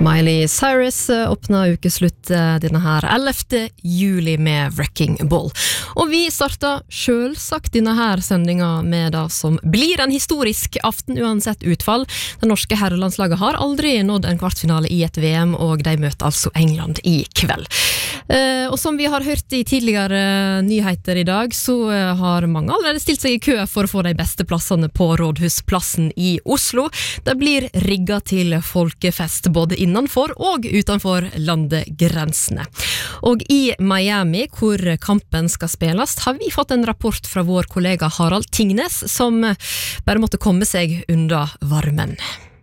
Miley Cyrus åpnet ukeslutt denne her 11. juli med Wrecking Ball. Og vi startet selvsagt denne her sendingen med det som blir en historisk aften uansett utfall. Det norske herrelandslaget har aldri nådd en kvartfinale i et VM, og de møter altså England i kveld. Og som vi har hørt i tidligere nyheter i dag, så har mange allerede stilt seg i kø for å få de beste plassene på Rådhusplassen i Oslo. Det blir rigget til folkefest både innenfor og utenfor landegrensene. Og i Miami, hvor kampen skal spilles, har vi fått en rapport fra vår kollega Harald Tingnes, som bare måtte komme seg unna varmen.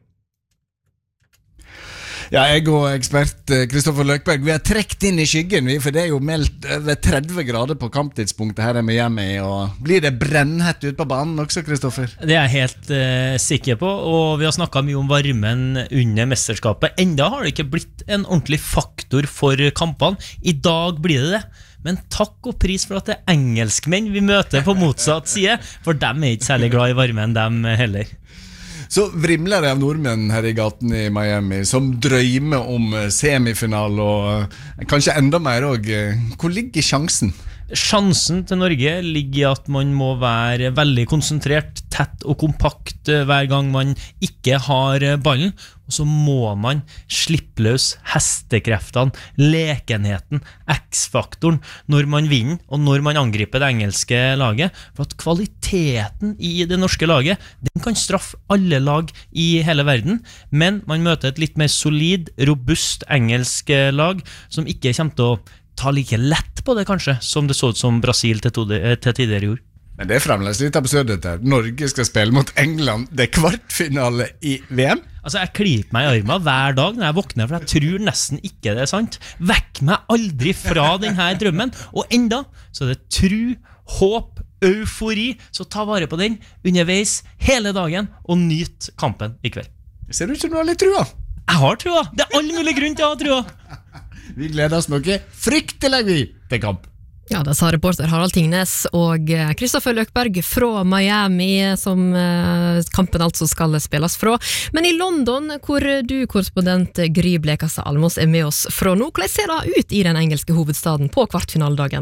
Ja, jeg og ekspert Kristoffer Løkberg, vi har trekt inn i skyggen, for det er jo meldt over 30 grader på kamptidspunktet her i Miami, og blir det brennhett ut på banen også, Kristoffer? Det er jeg helt sikker på, og vi har snakket mye om varmen under mesterskapet. Enda har det ikke blitt en ordentlig faktor for kampene. I dag blir det det. Men takk og pris for at det er engelskmenn vi møter på motsatt side, for dem er ikke særlig glad i varmen, dem heller. Så vrimler det av nordmenn her i gaten i Miami som drømmer om semifinal og kanskje enda mer også. Hvor ligger sjansen? Sjansen til Norge ligger i at man må være veldig konsentrert, tett og kompakt hver gang man ikke har ballen, og så må man slippe løs hestekreftene, lekenheten, X-faktoren når man vinner og når man angriper det engelske laget, for at kvaliteten i det norske laget, den kan straffe alle lag i hele verden, men man møter et litt mer solid, robust engelsk lag som ikke kommer til å ta like lett på det kanskje, som det så ut som Brasil til tidligere gjorde. Men det er fremdeles litt absurd dette. Norge skal spille mot England. Det er kvartfinale i VM. Altså, jeg kliper meg i armen hver dag når jeg våkner, for jeg tror nesten ikke det er sant. Vekk meg aldri fra denne drømmen. Og enda så er det tro, håp, eufori. Så ta vare på den underveis hele dagen og nyt kampen i kveld. Ser du ikke du har litt trua? Jeg har trua. Det er all mulig grunn til å ha trua. Vi gleder oss noe fryktelig til kamp. Ja, det sa reporter Harald Tingnes og Kristoffer Løkberg fra Miami, som kampen altså skal spilles fra. Men i London, hvor du, korrespondent Gry Blekastad Almås, er med oss fra nå, hvordan ser det ut i den engelske hovedstaden på kvartfinaledagen?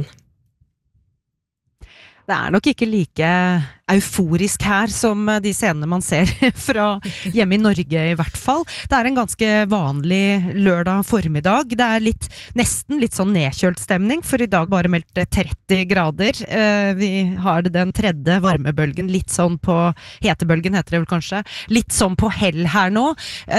Det er nok ikke like euforisk her som de scenene man ser fra hjemme i Norge i hvert fall. Det er en ganske vanlig lørdag formiddag. Det er nesten litt sånn nedkjølt stemning, for i dag bare meldt 30 grader. Vi har den tredje varmebølgen, litt sånn på hetebølgen heter det vel kanskje, litt sånn på hell her nå.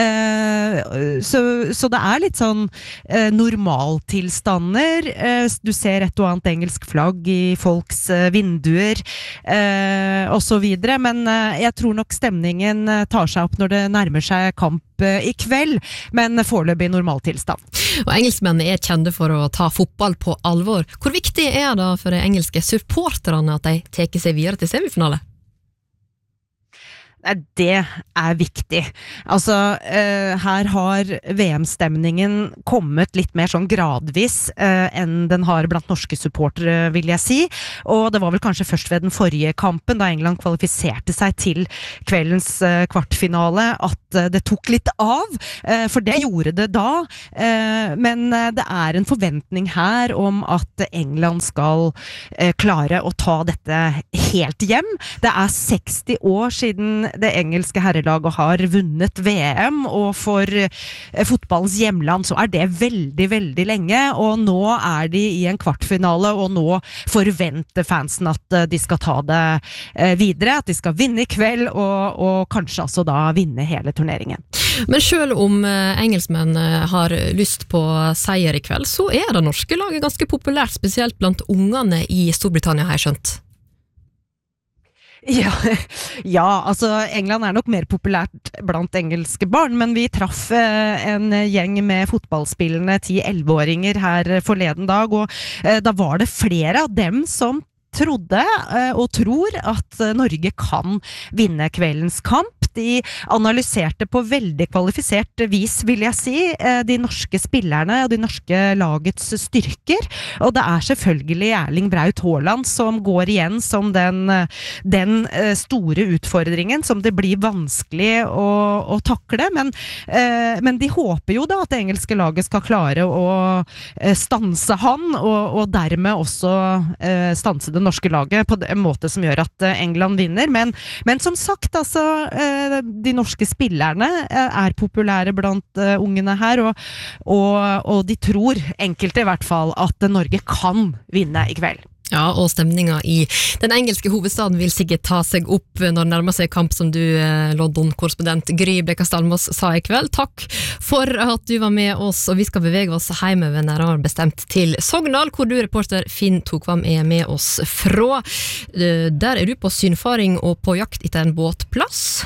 Så det er litt sånn normaltilstander. Du ser et og annet engelsk flagg i folks vinduer, og så videre, men jeg tror nok stemningen tar seg opp når det nærmer seg kamp i kveld, men foreløpig normaltilstand. Og engelskmennene er kjente for å ta fotball på alvor. Hvor viktig er det for de engelske supporterne at de teker seg videre til semifinale? Det er viktig. Altså, her har VM-stemningen kommet litt mer sånn gradvis enn den har blant norske supportere, vil jeg si. Og det var vel kanskje først ved den forrige kampen, da England kvalifiserte seg til kveldens kvartfinale, at det tok litt av. For det gjorde det da. Men det er en forventning her om at England skal klare å ta dette helt hjem. Det er 60 år siden det engelske herrelaget har vunnet VM, og for fotballens hjemland så er det veldig, veldig lenge, og nå er de i en kvartfinale, og nå forventer fansen at de skal ta det videre, at de skal vinne i kveld, og kanskje altså da vinne hele turneringen. Men selv om engelskmenn har lyst på seier i kveld, så er det norske laget ganske populært, spesielt blant ungene i Storbritannia, har jeg skjønt. Ja, altså England er nok mer populært blant engelske barn, men vi traff en gjeng med fotballspillende 10-11-åringer her forleden dag, og da var det flere av dem som trodde og tror at Norge kan vinne kveldens kamp. De analyserte på veldig kvalifisert vis, vil jeg si, de norske spillerne og de norske lagets styrker. Og det selvfølgelig Erling Braut Haaland som går igjen som den store utfordringen som det blir vanskelig å takle. Men de håper jo da at det engelske laget skal klare å stanse han, og dermed også stanse det norske laget på en måte som gjør at England vinner. Men som sagt, altså de norske spillerne populære blant ungene her, og de tror, enkelte i hvert fall, at Norge kan vinne i kveld. Ja, og stemninga i den engelske hovedstaden vil sikkert ta seg opp når det nærmer seg kamp, som du, London-korrespondent Gry Blekastad Almås, sa i kveld. Takk for at du var med oss, og vi skal bevege oss hjemover nærmere bestemt til Sogndal, hvor du, reporter Finn Tokvam, med oss fra. Der du på synfaring og på jakt etter en båtplass.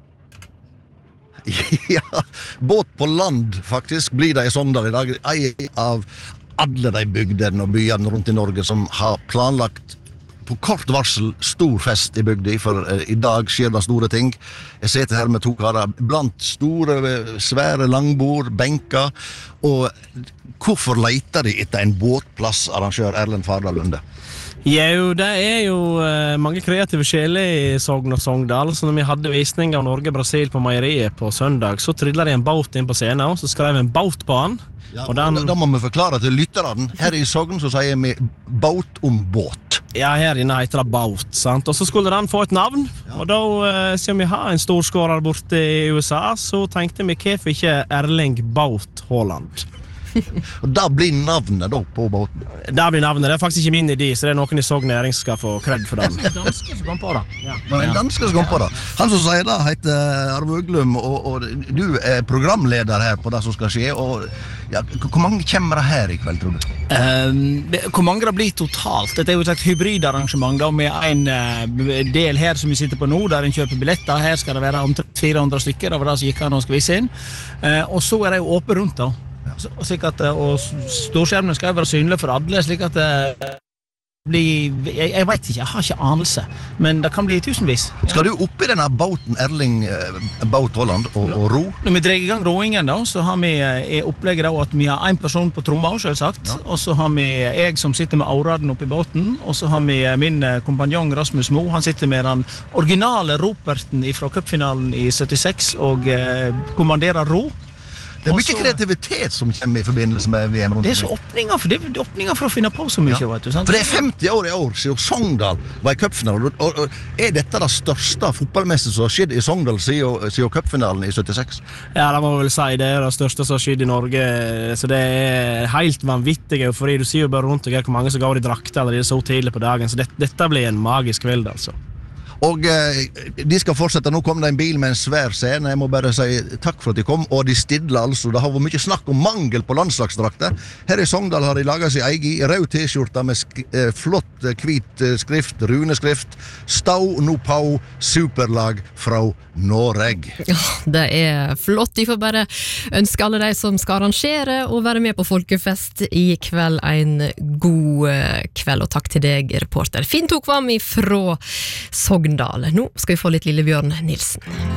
Ja, båt på land faktisk blir det i Sogndal i dag. Ei av alle de bygdene og byene rundt i Norge som har planlagt på kort varsel stor fest i bygda, for i dag skjer det store ting. Jeg sitter her med to karer blant store, svære langbord, benker, og hvorfor leter de etter en båtplass, arrangør Erlend Fardal Lunde? Jo, det jo mange kreative sjeler i Sogn og Sogndal, så når vi hadde visning av Norge-Brasil på meieriet på søndag, så tryllet de en båt inn på scenen, og så skrev en båt på han. Ja, da må vi forklare til lytterne. Her i Sogn så sier vi båt om båt. Ja, her inne heter det båt, sant? Og så skulle den få et navn, og da, siden vi har en storskårer borte i USA, så tenkte vi hvorfor ikke Erling Braut Haaland. Og da blir navnet da på båten. Da blir navnet, det faktisk ikke min idé, så det noen i Sogn Næring som skal få kred for den. Det danske som kom på det. Ja. En danske som kom på det. Han som sier det heter Arve Uglum, og du programleder her på det som skal skje, og ja, hvor mange kommer det her i kveld, tror du? Hvor mange det blir totalt? Dette jo et hybridarrangement da, med en del her som vi sitter på nå, der en kjøper billetter. Her skal det være omtrent 400 stykker, det var det som gikk an og skal vise inn. Og så det jo åpent rundt da. Og storskjermen skal være synlig for alle, slik at det blir, jeg vet ikke, jeg har ikke anelse, men det kan bli tusenvis. Skal du opp i denne båten Erling Braut Haaland og ro? Når vi drar i gang roingen da, så har vi opplegget da at vi har en person på tromma, selvsagt, og så har vi jeg som sitter med auraden oppe i båten, og så har vi min kompanjong Rasmus Mo, han sitter med den originale roperten fra cupfinalen i 76 og kommanderer ro. Det mye kreativitet som kommer i forbindelse med VM rundt. Det så åpninger, for det er åpninger for å finne på så mye, vet du, sant? For det 50 år i år siden Sogndal var i cupfinalen, og dette det største fotballmessige som har skjedd i Sogndal siden cupfinalen i 76? Ja, det må vel si, det det største som har skjedd i Norge, så det helt vanvittig eufori. Du sier jo bare rundt og hvor mange som går i drakter allerede så tidlig på dagen, så dette blir en magisk kveld, altså. Og de skal fortsette. Nå kom det en bil med en svær scene. Jeg må bare si takk for at de kom, og de stidler altså. Det har vært mye snakk om mangel på landslagsdrakter. Her i Sogndal har de laget sin egen rød t-skjorte med flott hvit skrift, runeskrift. Stau no pau, superlag fra Norge. Ja, det flott. Vi får bare ønske alle de som skal arrangere og være med på folkefest i kveld en god kveld, og takk til deg, reporter Finn Tokvam fra Sogndal. Nå skal vi få litt Lillebjørn Nilsen.